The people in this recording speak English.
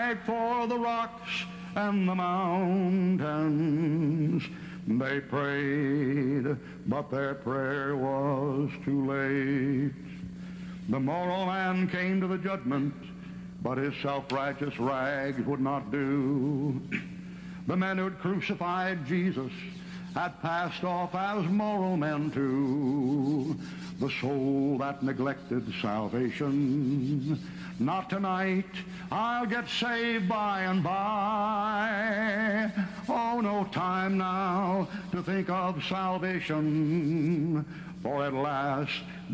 cried for the rocks and the mountains. They prayed, but their prayer was too late. The moral man came to the judgment, but his self-righteous rags would not do. The men who had crucified Jesus had passed off as moral men too. The soul that neglected salvation, not tonight, I'll get saved by and by. Oh, no time now to think of salvation, for at last